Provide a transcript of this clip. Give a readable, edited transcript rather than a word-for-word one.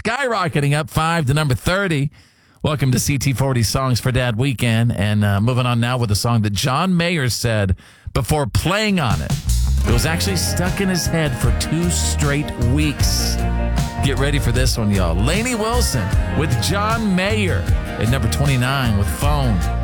skyrocketing up 5 to number 30. Welcome to CT40 Songs for Dad Weekend. And moving on now with a song that John Mayer said before playing on it. It was actually stuck in his head for 2 straight weeks. Get ready for this one, y'all. Lainey Wilson with John Mayer at number 29 with Phone.